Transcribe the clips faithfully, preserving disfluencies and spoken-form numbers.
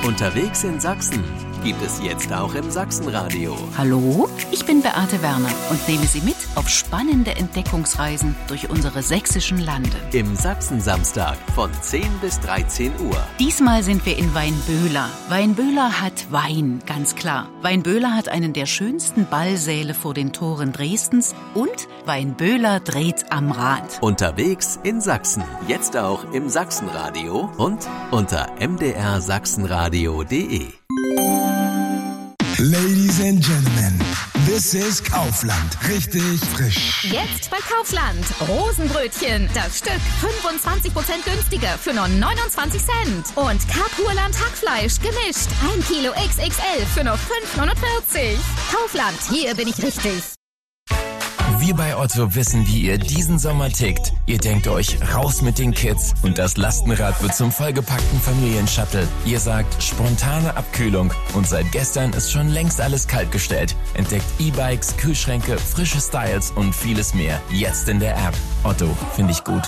Unterwegs in Sachsen gibt es jetzt auch im Sachsenradio. Hallo, ich bin Beate Werner und nehme Sie mit auf spannende Entdeckungsreisen durch unsere sächsischen Lande. Im Sachsen-Samstag von zehn bis dreizehn Uhr. Diesmal sind wir in Weinböhler. Weinböhler hat Wein, ganz klar. Weinböhler hat einen der schönsten Ballsäle vor den Toren Dresdens und Weinböhler dreht am Rad. Unterwegs in Sachsen, jetzt auch im Sachsenradio und unter m d r sachsenradio punkt d e. Ladies and Gentlemen, this is Kaufland. Richtig frisch. Jetzt bei Kaufland. Rosenbrötchen. Das Stück fünfundzwanzig Prozent günstiger für nur neunundzwanzig Cent. Und Kapurland Hackfleisch gemischt. Ein Kilo X X L für nur fünf neunundvierzig. Kaufland, hier bin ich richtig. Wir bei Otto wissen, wie ihr diesen Sommer tickt. Ihr denkt euch, raus mit den Kids und das Lastenrad wird zum vollgepackten Familienshuttle. Ihr sagt, spontane Abkühlung und seit gestern ist schon längst alles kaltgestellt. Entdeckt E-Bikes, Kühlschränke, frische Styles und vieles mehr. Jetzt in der App. Otto, finde ich gut.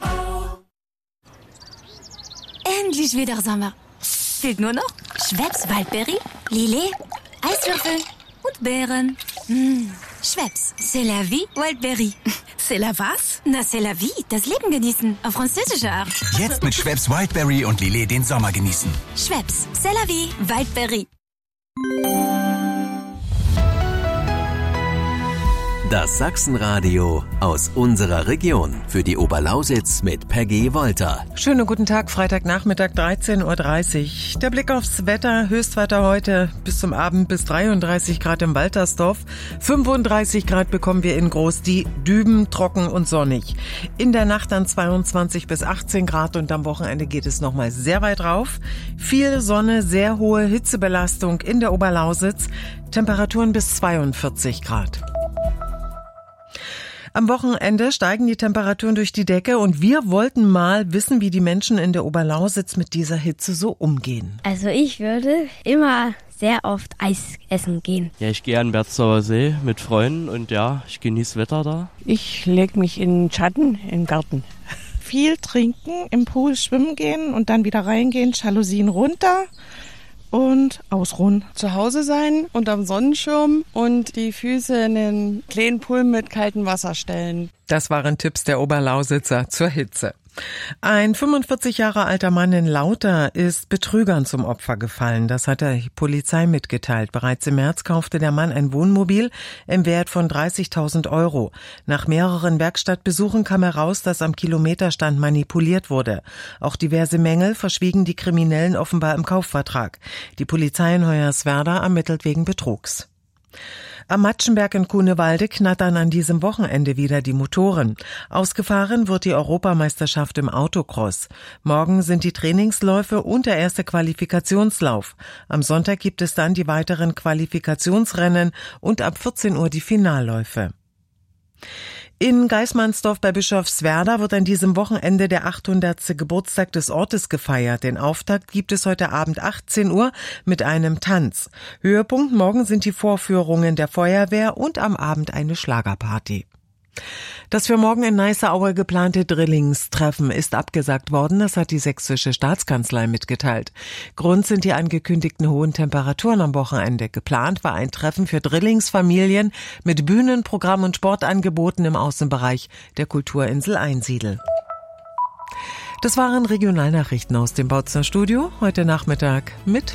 Endlich wieder Sommer. Fehlt nur noch Schweppes Waldbeere, Lillet, Eiswürfel und Beeren. Mmh. Schweppes, c'est la vie, Wildberry. C'est la was? Na, c'est la vie, das Leben genießen, auf französische Art. Jetzt mit Schweppes Wildberry und Lillet den Sommer genießen. Schweppes, c'est la vie, Wildberry. Das Sachsenradio aus unserer Region für die Oberlausitz mit Peggy Wolter. Schönen guten Tag, Freitagnachmittag, dreizehn Uhr dreißig. Der Blick aufs Wetter, Höchstwetter heute bis zum Abend bis dreiunddreißig Grad im Waltersdorf. fünfunddreißig Grad bekommen wir in Groß die Düben, trocken und sonnig. In der Nacht dann zweiundzwanzig bis achtzehn Grad und am Wochenende geht es nochmal sehr weit rauf. Viel Sonne, sehr hohe Hitzebelastung in der Oberlausitz. Temperaturen bis zweiundvierzig Grad. Am Wochenende steigen die Temperaturen durch die Decke und wir wollten mal wissen, wie die Menschen in der Oberlausitz mit dieser Hitze so umgehen. Also ich würde immer sehr oft Eis essen gehen. Ja, ich gehe an den Berzdauer See mit Freunden und ja, ich genieße Wetter da. Ich lege mich in den Schatten im Garten. Viel trinken, im Pool schwimmen gehen und dann wieder reingehen, Jalousien runter. Und ausruhen. Zu Hause sein, unterm Sonnenschirm und die Füße in den kleinen Pool mit kaltem Wasser stellen. Das waren Tipps der Oberlausitzer zur Hitze. Ein fünfundvierzig Jahre alter Mann in Lauter ist Betrügern zum Opfer gefallen. Das hat die Polizei mitgeteilt. Bereits im März kaufte der Mann ein Wohnmobil im Wert von dreißigtausend Euro. Nach mehreren Werkstattbesuchen kam heraus, dass am Kilometerstand manipuliert wurde. Auch diverse Mängel verschwiegen die Kriminellen offenbar im Kaufvertrag. Die Polizei in Hoyerswerda ermittelt wegen Betrugs. Am Matschenberg in Kunewalde knattern an diesem Wochenende wieder die Motoren. Ausgefahren wird die Europameisterschaft im Autocross. Morgen sind die Trainingsläufe und der erste Qualifikationslauf. Am Sonntag gibt es dann die weiteren Qualifikationsrennen und ab vierzehn Uhr die Finalläufe. In Geismannsdorf bei Bischofswerda wird an diesem Wochenende der achthundertste Geburtstag des Ortes gefeiert. Den Auftakt gibt es heute Abend achtzehn Uhr mit einem Tanz. Höhepunkt morgen sind die Vorführungen der Feuerwehr und am Abend eine Schlagerparty. Das für morgen in Neisseaue geplante Drillingstreffen ist abgesagt worden, das hat die sächsische Staatskanzlei mitgeteilt. Grund sind die angekündigten hohen Temperaturen am Wochenende. Geplant war ein Treffen für Drillingsfamilien mit Bühnenprogramm und Sportangeboten im Außenbereich der Kulturinsel Einsiedel. Das waren Regionalnachrichten aus dem Bautzner Studio, heute Nachmittag mit